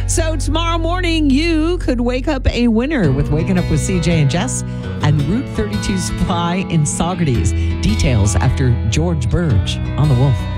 So tomorrow morning, you could wake up a winner with Waking Up with CJ and Jess and Route 32 Supply in Saugerties. Details after George Burge on The Wolf.